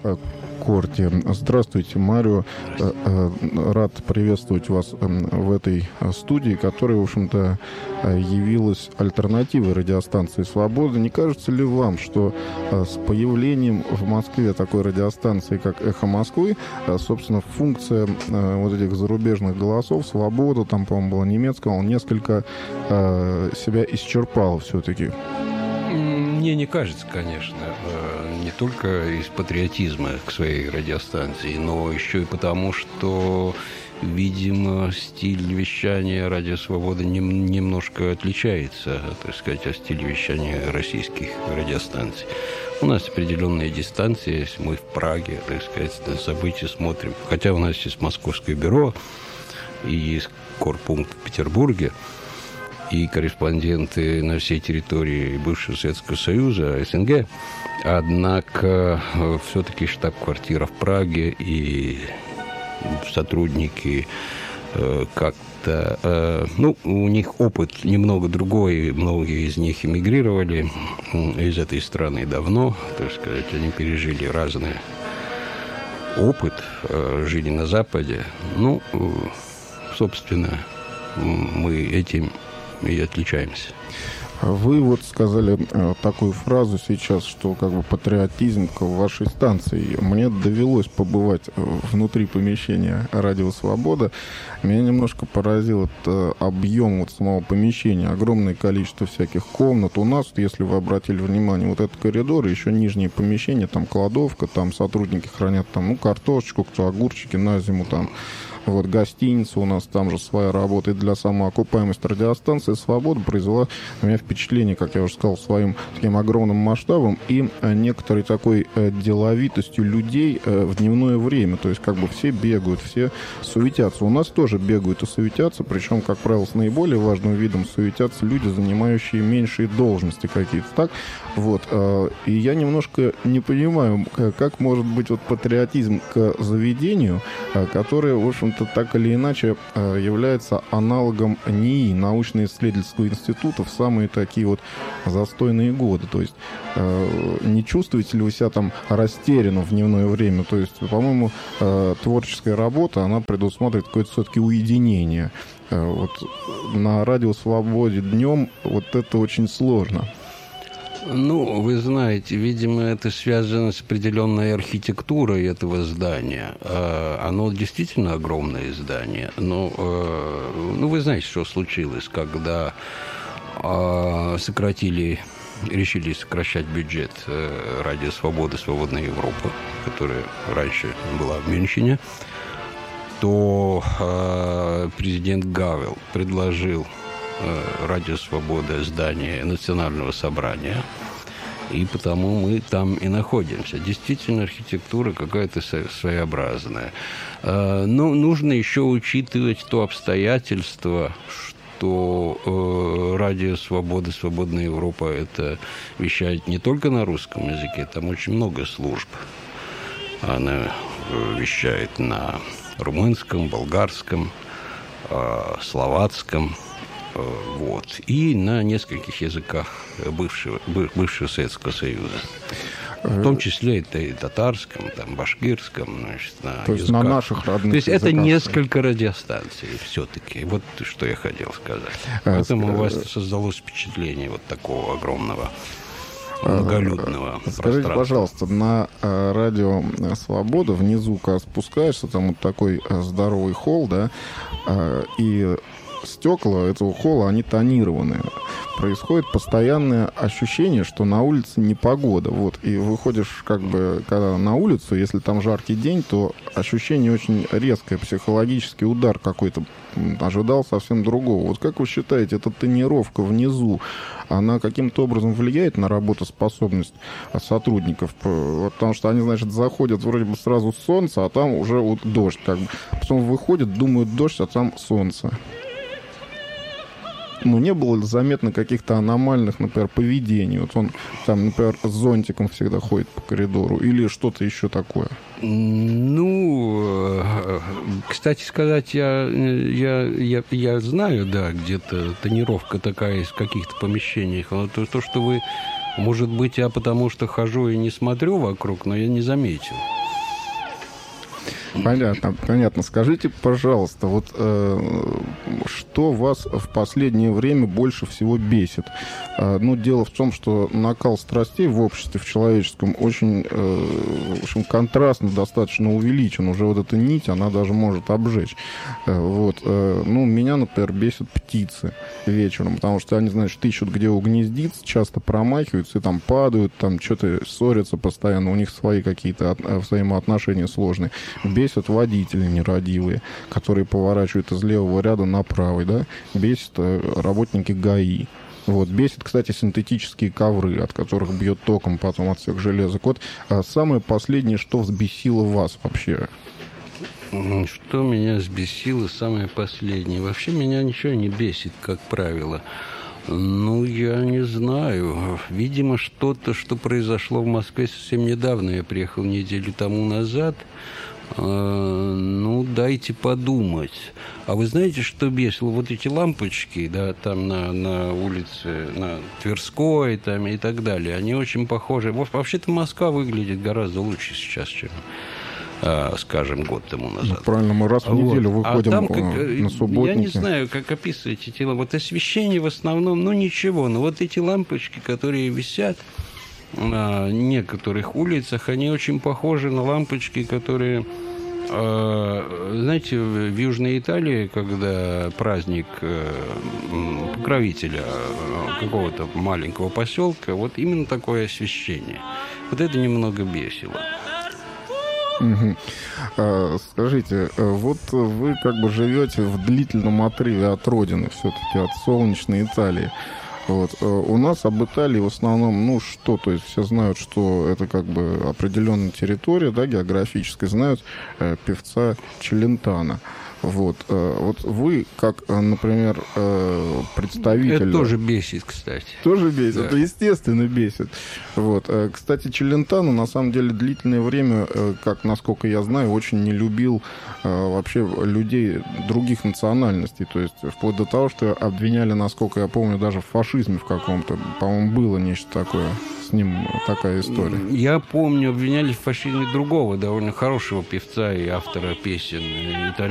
Корте. Здравствуйте, Марио. Рад приветствовать вас в этой студии, которая, в общем-то, явилась альтернативой радиостанции «Свобода». Не кажется ли вам, что с появлением в Москве такой радиостанции, как «Эхо Москвы», собственно, функция вот этих зарубежных голосов, «Свобода», там, по-моему, была немецкая, он несколько себя исчерпал все-таки? Мне не кажется, конечно, не только из патриотизма к своей радиостанции, но еще и потому, что, видимо, стиль вещания «Радио Свобода» немножко отличается, так сказать, от стиля вещания российских радиостанций. У нас определенная дистанция, если мы в Праге, так сказать, на события смотрим. Хотя у нас есть Московское бюро и есть корпункт в Петербурге, и корреспонденты на всей территории бывшего Советского Союза, СНГ. Однако все-таки штаб-квартира в Праге, и сотрудники как-то... у них опыт немного другой, многие из них эмигрировали из этой страны давно, так сказать, они пережили разный опыт, жили на Западе. Собственно, мы этим и отличаемся. Вы вот сказали такую фразу сейчас, что как бы патриотизм к вашей станции. Мне довелось побывать внутри помещения «Радио Свобода». Меня немножко поразил этот объем вот самого помещения. Огромное количество всяких комнат. У нас, если вы обратили внимание, вот этот коридор и еще нижние помещения, там кладовка, там сотрудники хранят там, картошечку, кто огурчики на зиму там. Вот гостиница у нас там же своя работает для самоокупаемости. Радиостанция «Свобода» произвела на меня впечатление, как я уже сказал, своим таким огромным масштабом и некоторой такой деловитостью людей в дневное время. То есть как бы все бегают, все суетятся. У нас тоже бегают и суетятся, причем, как правило, с наиболее важным видом суетятся люди, занимающие меньшие должности какие-то. Так? Вот. И я немножко не понимаю, как может быть вот патриотизм к заведению, которое, в общем-то, так или иначе является аналогом НИИ, научно-исследовательского института, в самые такие вот застойные годы. То есть не чувствуете ли вы себя там растерянно в дневное время? То есть, по-моему, творческая работа, она предусматривает какое-то все-таки уединение. Вот на «Радио Свободе» днем вот это очень сложно. Вы знаете, видимо, это связано с определенной архитектурой этого здания. Оно действительно огромное здание. Но вы знаете, что случилось, когда решили сокращать бюджет «Радио Свободы», «Свободная Европа», которая раньше была в Мюнхене, то президент Гавел предложил «Радио Свобода» здание Национального собрания, и потому мы там и находимся. Действительно, архитектура какая-то своеобразная. Но нужно еще учитывать то обстоятельство, что «Радио Свобода», «Свободная Европа» это вещает не только на русском языке, там очень много служб. Она вещает на румынском, болгарском, словацком, и на нескольких языках бывшего Советского Союза. В том числе это и татарском, там, башкирском, значит, на То есть на наших родных То есть языках. это несколько радиостанций все-таки. Вот что я хотел сказать. Поэтому у вас создалось впечатление вот такого огромного многолюдного Скажите, пожалуйста, на «Радио Свобода» внизу, когда спускаешься, там вот такой здоровый холл, да, и стекла этого холла, они тонированные. Происходит постоянное ощущение, что на улице непогода. Вот. И выходишь, как бы, когда на улицу, если там жаркий день, то ощущение очень резкое, психологический удар какой-то. Ожидал совсем другого. Вот как вы считаете, эта тонировка внизу, она каким-то образом влияет на работоспособность сотрудников? Потому что они, значит, заходят вроде бы сразу солнце, а там уже вот дождь. Как бы. Потом выходят, думают дождь, а там солнце. Не было заметно каких-то аномальных, например, поведений. Вот он там, например, с зонтиком всегда ходит по коридору или что-то еще такое. Кстати сказать, я знаю, да, где-то тонировка такая есть в каких-то помещениях. Но то, что вы Может быть, я потому что хожу и не смотрю вокруг, но я не заметил. Понятно. Скажите, пожалуйста, вот что вас в последнее время больше всего бесит? Дело в том, что накал страстей в обществе, в человеческом, очень, в общем, контрастно достаточно увеличен. Уже вот эта нить, она даже может обжечь. Меня, например, бесят птицы вечером, потому что они, значит, ищут, где угнездиться, часто промахиваются и там падают, там что-то ссорятся постоянно, у них свои какие-то взаимоотношения сложные. Бесят водители нерадивые, которые поворачивают из левого ряда на правый, да? Бесят работники ГАИ. Бесит, кстати, синтетические ковры, от которых бьет током потом от всех железок. Самое последнее, что взбесило вас вообще? Что меня взбесило, самое последнее? Вообще меня ничего не бесит, как правило. Я не знаю. Видимо, что-то, что произошло в Москве совсем недавно. Я приехал неделю тому назад. Дайте подумать. А вы знаете, что бесило? Вот эти лампочки, да, там на улице, на Тверской там, и так далее, они очень похожи. Вообще-то Москва выглядит гораздо лучше сейчас, чем, скажем, год тому назад. Правильно, мы раз в неделю выходим на субботники. Я не знаю, как описывать эти лампочки. Освещение в основном, ничего. Но вот эти лампочки, которые висят на некоторых улицах, они очень похожи на лампочки, которые... Знаете, в Южной Италии, когда праздник покровителя какого-то маленького поселка, вот именно такое освещение. Вот это немного бесило. Скажите, вот вы как бы живете в длительном отрыве от родины, все-таки от солнечной Италии. У нас об Италии в основном, то есть все знают, что это как бы определенная территория, да, географическая, знают певца Челентано. Вы, как, например, представитель... Это тоже бесит, кстати. Тоже бесит? Да. Это естественно бесит. Кстати, Челентано, на самом деле, длительное время, как, насколько я знаю, очень не любил вообще людей других национальностей. То есть, вплоть до того, что обвиняли, насколько я помню, даже в фашизме в каком-то. По-моему, было нечто такое. С ним такая история. Я помню, обвиняли в фашизме другого, довольно хорошего певца и автора песен итальянских.